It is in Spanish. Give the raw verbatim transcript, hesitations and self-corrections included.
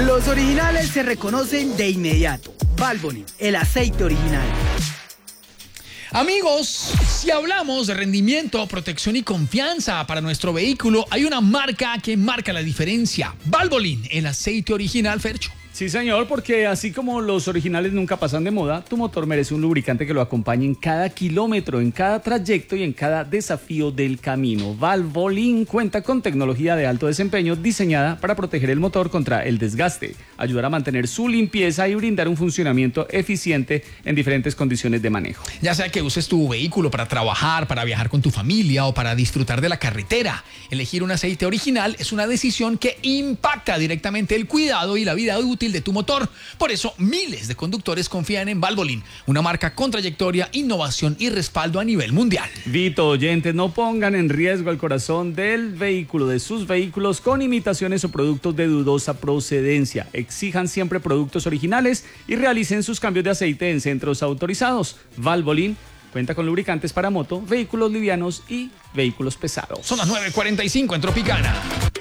Los originales se reconocen de inmediato. Valvoline, el aceite original. Amigos, si hablamos de rendimiento, protección y confianza para nuestro vehículo, hay una marca que marca la diferencia. Valvoline, el aceite original, Fercho. Sí, señor, porque así como los originales nunca pasan de moda, tu motor merece un lubricante que lo acompañe en cada kilómetro, en cada trayecto y en cada desafío del camino. Valvoline cuenta con tecnología de alto desempeño diseñada para proteger el motor contra el desgaste, ayudar a mantener su limpieza y brindar un funcionamiento eficiente en diferentes condiciones de manejo. Ya sea que uses tu vehículo para trabajar, para viajar con tu familia o para disfrutar de la carretera, elegir un aceite original es una decisión que impacta directamente el cuidado y la vida útil de tu motor. Por eso, miles de conductores confían en Valvoline, una marca con trayectoria, innovación y respaldo a nivel mundial. Vito, oyentes, no pongan en riesgo el corazón del vehículo, de sus vehículos, con imitaciones o productos de dudosa procedencia. Exijan siempre productos originales y realicen sus cambios de aceite en centros autorizados. Valvoline cuenta con lubricantes para moto, vehículos livianos y vehículos pesados. Son las nueve cuarenta y cinco en Tropicana.